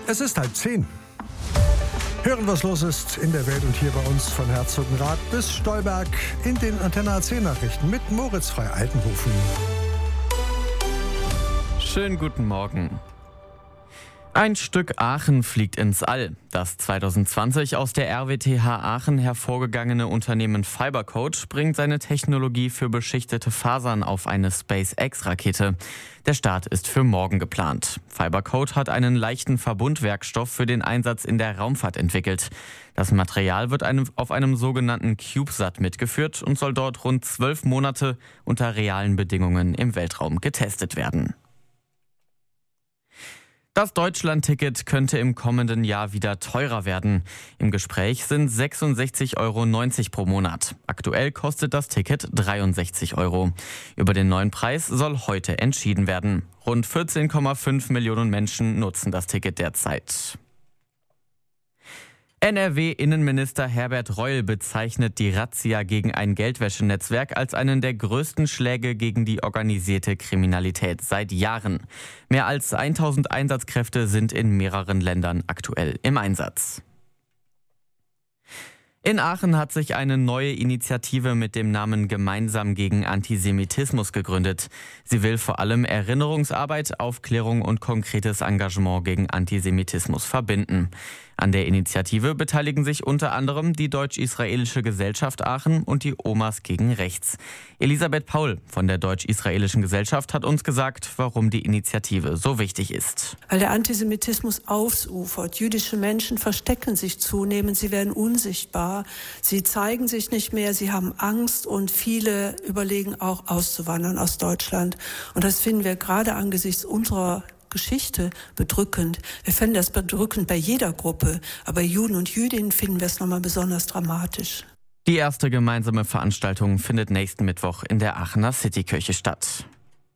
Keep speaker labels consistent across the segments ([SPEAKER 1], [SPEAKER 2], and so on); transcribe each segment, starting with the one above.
[SPEAKER 1] Es ist 9:30. Hören, was los ist in der Welt und hier bei uns von Herzogenrath bis Stolberg in den Antenne AC-Nachrichten mit Moritz Frei-Altenhofen.
[SPEAKER 2] Schönen guten Morgen. Ein Stück Aachen fliegt ins All. Das 2020 aus der RWTH Aachen hervorgegangene Unternehmen Fibercode bringt seine Technologie für beschichtete Fasern auf eine SpaceX-Rakete. Der Start ist für morgen geplant. Fibercode hat einen leichten Verbundwerkstoff für den Einsatz in der Raumfahrt entwickelt. Das Material wird auf einem sogenannten CubeSat mitgeführt und soll dort rund 12 Monate unter realen Bedingungen im Weltraum getestet werden. Das Deutschland-Ticket könnte im kommenden Jahr wieder teurer werden. Im Gespräch sind 66,90 € pro Monat. Aktuell kostet das Ticket 63 €. Über den neuen Preis soll heute entschieden werden. Rund 14,5 Millionen Menschen nutzen das Ticket derzeit. NRW-Innenminister Herbert Reul bezeichnet die Razzia gegen ein Geldwäschenetzwerk als einen der größten Schläge gegen die organisierte Kriminalität seit Jahren. Mehr als 1000 Einsatzkräfte sind in mehreren Ländern aktuell im Einsatz. In Aachen hat sich eine neue Initiative mit dem Namen Gemeinsam gegen Antisemitismus gegründet. Sie will vor allem Erinnerungsarbeit, Aufklärung und konkretes Engagement gegen Antisemitismus verbinden. An der Initiative beteiligen sich unter anderem die Deutsch-Israelische Gesellschaft Aachen und die Omas gegen Rechts. Elisabeth Paul von der Deutsch-Israelischen Gesellschaft hat uns gesagt, warum die Initiative so wichtig ist.
[SPEAKER 3] Weil der Antisemitismus ausufert. Jüdische Menschen verstecken sich zunehmend, sie werden unsichtbar, sie zeigen sich nicht mehr, sie haben Angst und viele überlegen auch auszuwandern aus Deutschland. Und das finden wir gerade angesichts unserer Geschichte bedrückend. Wir finden das bedrückend bei jeder Gruppe, aber bei Juden und Jüdinnen finden wir es nochmal besonders dramatisch.
[SPEAKER 2] Die erste gemeinsame Veranstaltung findet nächsten Mittwoch in der Aachener Citykirche statt.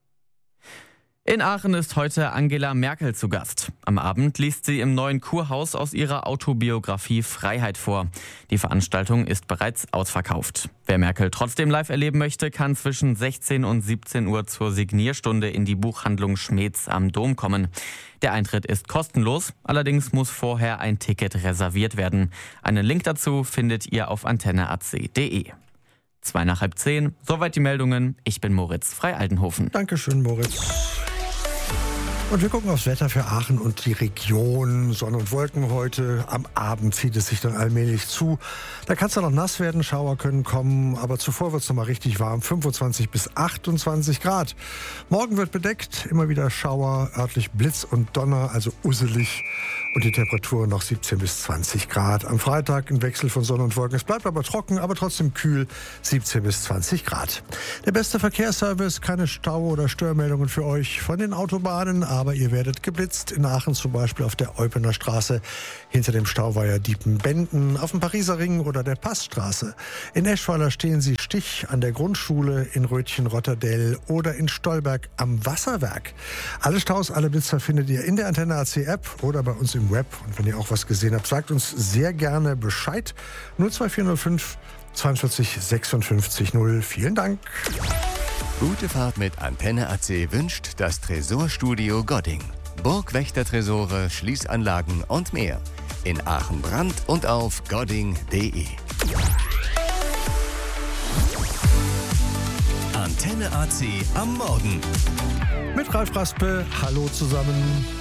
[SPEAKER 2] In Aachen ist heute Angela Merkel zu Gast. Am Abend liest sie im Neuen Kurhaus aus ihrer Autobiografie Freiheit vor. Die Veranstaltung ist bereits ausverkauft. Wer Merkel trotzdem live erleben möchte, kann zwischen 16 und 17 Uhr zur Signierstunde in die Buchhandlung Schmeetz am Dom kommen. Der Eintritt ist kostenlos, allerdings muss vorher ein Ticket reserviert werden. Einen Link dazu findet ihr auf antenneac.de. 9:30, soweit die Meldungen. Ich bin Moritz Frei-Altenhofen.
[SPEAKER 1] Dankeschön, Moritz. Und wir gucken aufs Wetter für Aachen und die Region. Sonne und Wolken heute. Am Abend zieht es sich dann allmählich zu. Da kann es dann noch nass werden, Schauer können kommen. Aber zuvor wird es noch mal richtig warm. 25 bis 28 Grad. Morgen wird bedeckt. Immer wieder Schauer, örtlich Blitz und Donner, also usselig. Und die Temperatur noch 17 bis 20 Grad. Am Freitag ein Wechsel von Sonne und Wolken. Es bleibt aber trocken, aber trotzdem kühl. 17 bis 20 Grad. Der beste Verkehrsservice, keine Stau- oder Störmeldungen für euch von den Autobahnen. Aber ihr werdet geblitzt. In Aachen zum Beispiel auf der Eupener Straße. Hinter dem Stauweiher Diepenbenden. Auf dem Pariser Ring oder der Passstraße. In Eschweiler stehen sie Stich an der Grundschule. In Rötchen-Rotterdell oder in Stolberg am Wasserwerk. Alle Staus, alle Blitzer findet ihr in der Antenne AC App oder bei uns im Web. Und wenn ihr auch was gesehen habt, sagt uns sehr gerne Bescheid. 02405 42 56 0. Vielen Dank.
[SPEAKER 4] Gute Fahrt mit Antenne AC wünscht das Tresorstudio Godding. Burgwächtertresore, Schließanlagen und mehr. In Aachen Brand und auf godding.de. Antenne AC am Morgen.
[SPEAKER 1] Mit Ralf Raspe. Hallo zusammen.